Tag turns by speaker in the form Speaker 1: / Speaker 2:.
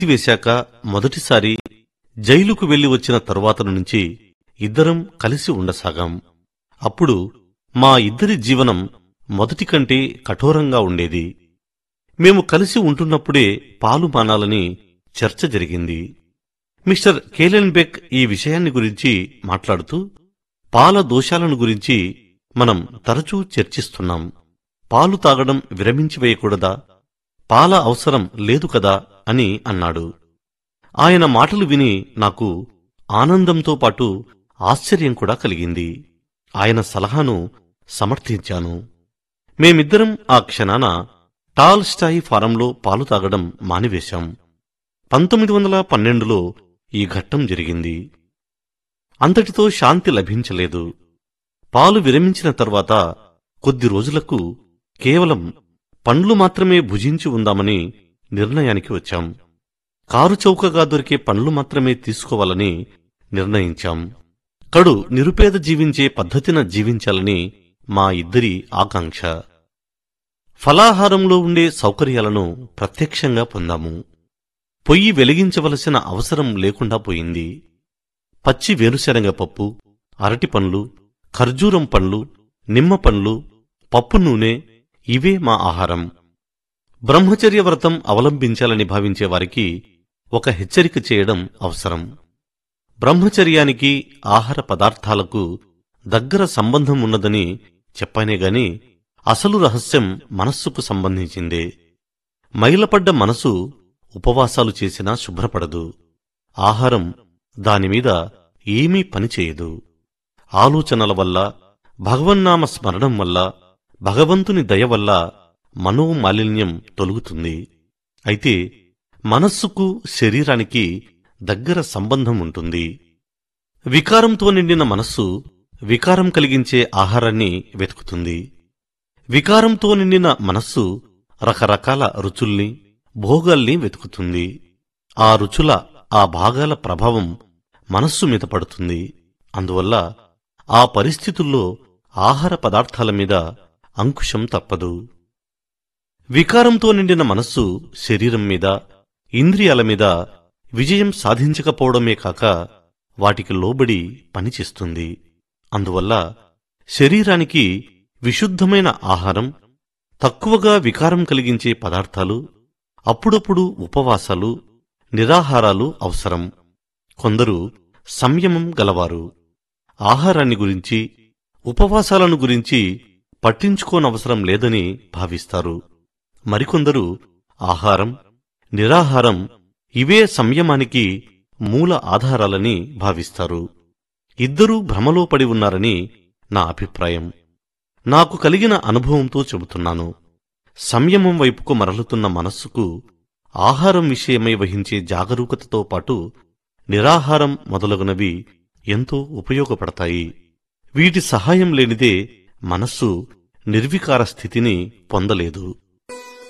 Speaker 1: వేశాక మొదటిసారి జైలుకు వెళ్లి వచ్చిన తరువాత నుంచి ఇద్దరం కలిసి ఉండసాగాం. అప్పుడు మా ఇద్దరి జీవనం మొదటి కంటే కఠోరంగా ఉండేది. మేము కలిసి ఉంటున్నప్పుడే పాలు మానాలని చర్చ జరిగింది. మిస్టర్ కేలెన్బెక్ ఈ విషయాన్ని గురించి మాట్లాడుతూ పాల దోషాలను గురించి మనం తరచూ చర్చిస్తున్నాం. పాలు తాగడం విరమించివేయకూడదా, పాల అవసరం లేదు కదా అని అన్నాడు. ఆయన మాటలు విని నాకు ఆనందంతో పాటు ఆశ్చర్యం కూడా కలిగింది. ఆయన సలహాను సమర్థించాను. మేమిద్దరం ఆ క్షణాన టాల్ స్టాయి ఫారంలో పాలు తాగడం మానివేశాం. 1912లో ఈ ఘట్టం జరిగింది. అంతటితో శాంతి లభించలేదు. పాలు విరమించిన తర్వాత కొద్ది రోజులకు కేవలం పండ్లు మాత్రమే భుజించి ఉందామని నిర్ణయానికి వచ్చాం. కారు చౌకగా దొరికే పండ్లు మాత్రమే తీసుకోవాలని నిర్ణయించాం. కడు నిరుపేద జీవించే పద్ధతిన జీవించాలని మా ఇద్దరి ఆకాంక్ష. ఫలాహారంలో ఉండే సౌకర్యాలను ప్రత్యక్షంగా పొందాము. పొయ్యి వెలిగించవలసిన అవసరం లేకుండా పోయింది. పచ్చి వేరుశనగ పప్పు, అరటి పండ్లు, ఖర్జూరం పండ్లు, నిమ్మ పండ్లు, పప్పు నూనె ఇవే మా ఆహారం. బ్రహ్మచర్య వ్రతం అవలంబించాలని భావించే వారికి ఒక హెచ్చరిక చేయడం అవసరం. బ్రహ్మచర్యానికి ఆహార పదార్థాలకు దగ్గర సంబంధం ఉన్నదని చెప్పానేగాని అసలు రహస్యం మనస్సుకు సంబంధించిందే. మైలపడ్డ మనసు ఉపవాసాలు చేసినా శుభ్రపడదు. ఆహారం దానిమీద ఏమీ పనిచేయదు. ఆలోచనల వల్ల, భగవన్నామ స్మరణం వల్ల, భగవంతుని దయ వల్ల మనోమాలిన్యం తొలుగుతుంది. అయితే మనస్సుకు శరీరానికి దగ్గర సంబంధం ఉంటుంది. వికారంతో నిండిన మనస్సు వికారం కలిగించే ఆహారాన్ని వెతుకుతుంది. వికారంతో నిండిన మనస్సు రకరకాల రుచుల్ని, భోగాల్ని వెతుకుతుంది. ఆ రుచుల, ఆ భాగాల ప్రభావం మనస్సు మీద పడుతుంది. అందువల్ల ఆ పరిస్థితుల్లో ఆహార పదార్థాల మీద అంకుశం తప్పదు. వికారంతో నిండిన మనస్సు శరీరం మీద, ఇంద్రియాల మీద విజయం సాధించకపోవడమే కాక వాటికి లోబడి పనిచేస్తుంది. అందువల్ల శరీరానికి విశుద్ధమైన ఆహారం, తక్కువగా వికారం కలిగించే పదార్థాలు, అప్పుడప్పుడు ఉపవాసాలు, నిరాహారాలు అవసరం. కొందరు సంయమం గలవారు ఆహారాన్ని గురించి, ఉపవాసాలను గురించి పట్టించుకోనవసరం లేదని భావిస్తారు. మరికొందరు ఆహారం, నిరాహారం ఇవే సంయమానికి మూల ఆధారాలని భావిస్తారు. ఇద్దరూ భ్రమలో పడి ఉన్నారని నా అభిప్రాయం. నాకు కలిగిన అనుభవంతో చెబుతున్నాను. సంయమం వైపుకు మరలుతున్న మనస్సుకు ఆహారం విషయమై వహించే జాగరూకతతో పాటు నిరాహారం మొదలగునవి ఎంతో ఉపయోగపడతాయి. వీటి సహాయం లేనిదే మనస్సు నిర్వికార స్థితిని పొందలేదు.